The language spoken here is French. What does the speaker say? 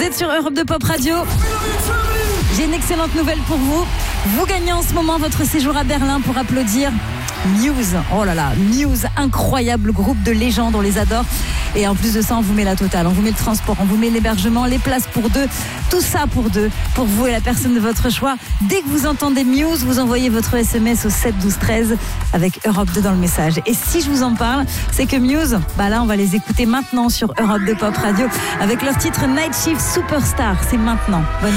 êtes sur Europe 2 Pop Radio. J'ai une excellente nouvelle pour vous. Vous gagnez en ce moment votre séjour à Berlin pour applaudir Muse. Oh là là, Muse, incroyable groupe de légendes, on les adore. Et en plus de ça, on vous met la totale, on vous met le transport, on vous met l'hébergement, les places pour deux, tout ça pour deux, pour vous et la personne de votre choix. Dès que vous entendez Muse, vous envoyez votre SMS au 7 12 13 avec Europe 2 dans le message. Et si je vous en parle, c'est que Muse, là on va les écouter maintenant sur Europe 2 Pop Radio avec leur titre Night Shift Superstar. C'est maintenant. Bonne